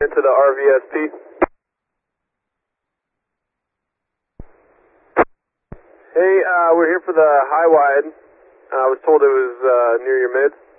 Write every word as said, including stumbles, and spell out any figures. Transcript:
into the R V S P. Hey, uh, we're here for the high wide. I was told it was uh, near your mids.